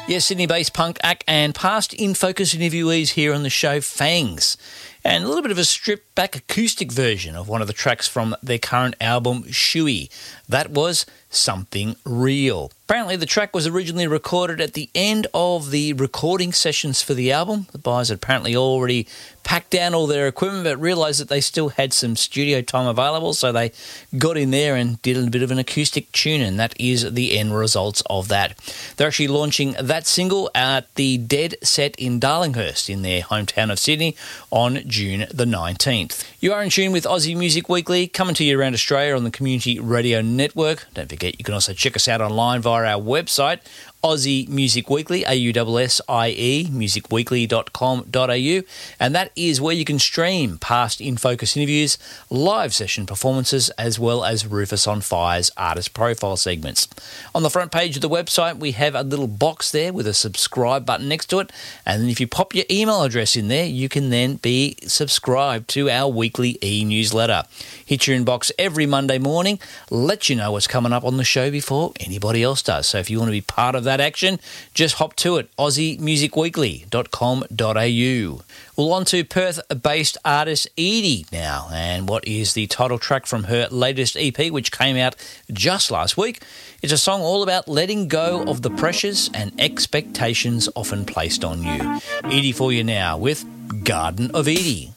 Yes, Sydney-based punk act and past In Focus interviewees here on the show, Fangs. And a little bit of a stripped-back acoustic version of one of the tracks from their current album, Shuey. That was Something Real. Apparently the track was originally recorded at the end of the recording sessions for the album. The guys had apparently already packed down all their equipment but realised that they still had some studio time available, so they got in there and did a bit of an acoustic tune, and that is the end results of that. They're actually launching that single at the Dead Set in Darlinghurst in their hometown of Sydney on June the 19th. You are in tune with Aussie Music Weekly, coming to you around Australia on the Community Radio Network. Don't forget, you can also check us out online via our website, Aussie Music Weekly, AUSSIE, musicweekly.com.au, and that is where you can stream past In Focus interviews, live session performances, as well as Rufus on Fire's artist profile segments. On the front page of the website, we have a little box there with a subscribe button next to it, and then if you pop your email address in there, you can then be subscribed to our weekly e-newsletter. Hit your inbox every Monday morning, let you know what's coming up on the show before anybody else does. So if you want to be part of that action, just hop to it, aussiemusicweekly.com.au. Well, on to Perth-based artist Edie now, and what is the title track from her latest EP, which came out just last week. It's a song all about letting go of the pressures and expectations often placed on you. Edie for you now with Garden of Edie.